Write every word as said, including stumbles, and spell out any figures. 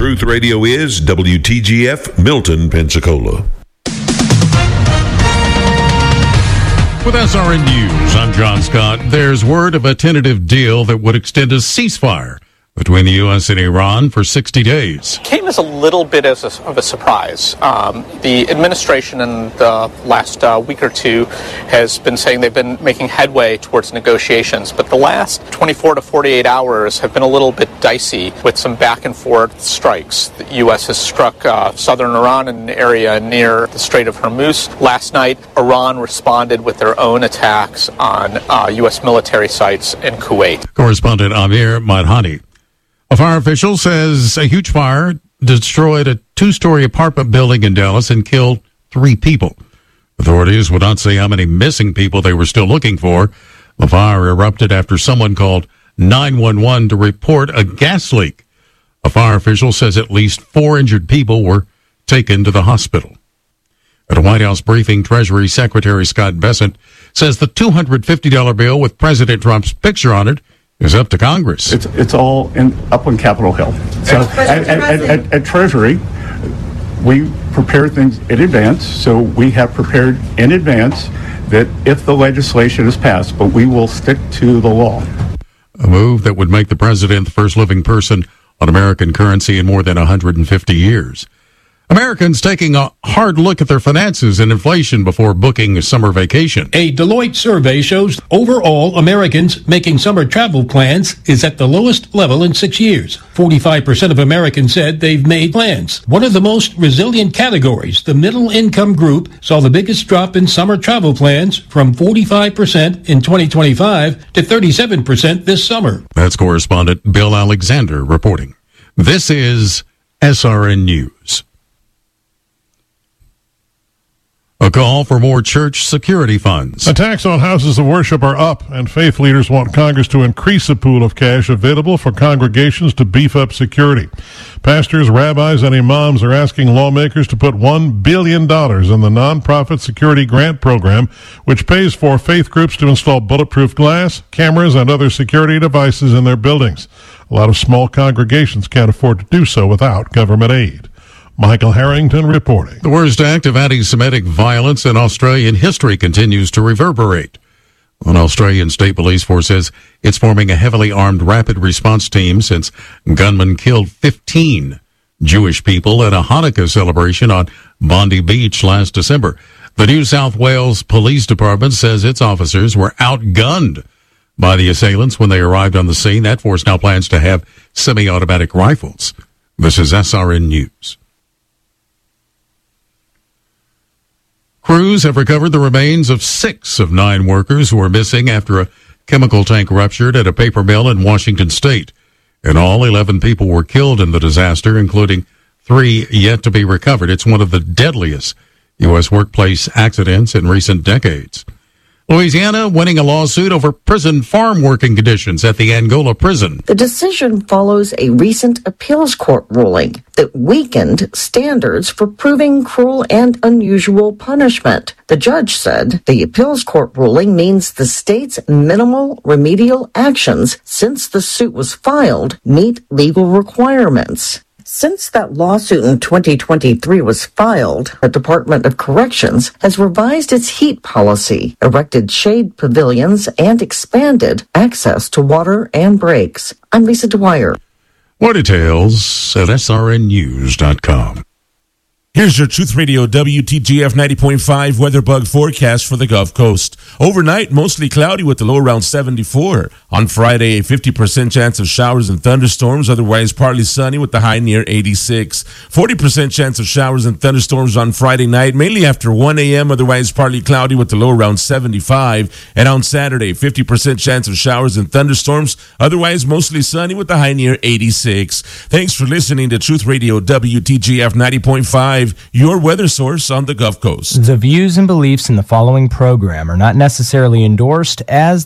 Truth Radio is W T G F Milton, Pensacola. With S R N News, I'm John Scott. There's word of a tentative deal that would extend a ceasefire between the U S and Iran for sixty days. Came as a little bit as a, of a surprise. Um, the administration in the last uh, week or two has been saying they've been making headway towards negotiations, but the last twenty-four to forty-eight hours have been a little bit dicey with some back and forth strikes. The U S has struck uh, southern Iran in an area near the Strait of Hormuz. Last night, Iran responded with their own attacks on uh, U S military sites in Kuwait. Correspondent Amir Madhani. A fire official says a huge fire destroyed a two-story apartment building in Dallas and killed three people. Authorities would not say how many missing people they were still looking for. The fire erupted after someone called nine one one to report a gas leak. A fire official says at least four injured people were taken to the hospital. At a White House briefing, Treasury Secretary Scott Bessent says the two hundred fifty dollars bill with President Trump's picture on it is up to Congress. It's it's all in, up on Capitol Hill. So at, at, at, at Treasury, we prepare things in advance. So we have prepared in advance that if the legislation is passed, but we will stick to the law. A move that would make the president the first living person on American currency in more than one hundred fifty years. Americans taking a hard look at their finances and inflation before booking a summer vacation. A Deloitte survey shows overall Americans making summer travel plans is at the lowest level in six years. forty-five percent of Americans said they've made plans. One of the most resilient categories, the middle income group, saw the biggest drop in summer travel plans from forty-five percent in twenty twenty-five to thirty-seven percent this summer. That's correspondent Bill Alexander reporting. This is S R N News. A call for more church security funds. Attacks on houses of worship are up, and faith leaders want Congress to increase the pool of cash available for congregations to beef up security. Pastors, rabbis, and imams are asking lawmakers to put one billion dollars in the nonprofit security grant program, which pays for faith groups to install bulletproof glass, cameras, and other security devices in their buildings. A lot of small congregations can't afford to do so without government aid. Michael Harrington reporting. The worst act of anti-Semitic violence in Australian history continues to reverberate. An Australian State Police Force says it's forming a heavily armed rapid response team since gunmen killed fifteen Jewish people at a Hanukkah celebration on Bondi Beach last December. The New South Wales Police Department says its officers were outgunned by the assailants when they arrived on the scene. That force now plans to have semi-automatic rifles. This is S R N News. Crews have recovered the remains of six of nine workers who were missing after a chemical tank ruptured at a paper mill in Washington State. In all, eleven people were killed in the disaster, including three yet to be recovered. It's one of the deadliest U S workplace accidents in recent decades. Louisiana winning a lawsuit over prison farm working conditions at the Angola prison. The decision follows a recent appeals court ruling that weakened standards for proving cruel and unusual punishment. The judge said the appeals court ruling means the state's minimal remedial actions since the suit was filed meet legal requirements. Since that lawsuit in twenty twenty-three was filed, the Department of Corrections has revised its heat policy, erected shade pavilions, and expanded access to water and breaks. I'm Lisa Dwyer. More details at S R N news dot com. Here's your Truth Radio W T G F ninety point five weather bug forecast for the Gulf Coast. Overnight, mostly cloudy with a low around seventy-four. On Friday, a fifty percent chance of showers and thunderstorms, otherwise partly sunny with the high near eighty-six. forty percent chance of showers and thunderstorms on Friday night, mainly after one a.m., otherwise partly cloudy with the low around seventy-five. And on Saturday, fifty percent chance of showers and thunderstorms, otherwise mostly sunny with the high near eighty-six. Thanks for listening to Truth Radio W T G F ninety point five. Your weather source on the Gulf Coast. The views and beliefs in the following program are not necessarily endorsed as